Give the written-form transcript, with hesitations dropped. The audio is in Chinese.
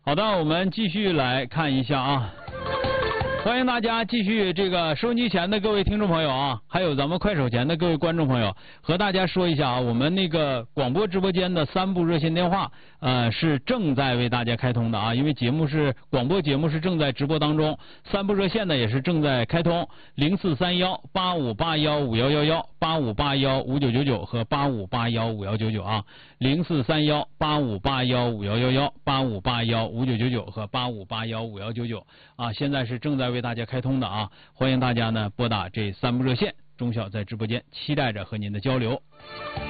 好的，我们继续来看一下啊。欢迎大家继续这个收音机前的各位听众朋友啊，还有咱们快手前的各位观众朋友，和大家说一下啊，我们那个广播直播间的3部热线电话是正在为大家开通的啊，因为广播节目是正在直播当中，3部热线呢也是正在开通，043185815111、85815999和85815199啊，043185815111、85815999和85815199啊，现在是正在为大家开通的啊，欢迎大家呢拨打这3部热线，钟晓在直播间期待着和您的交流。